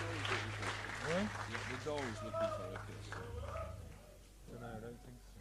Yeah? Yeah, the doll's looking for a kiss. Don't know, I don't think so.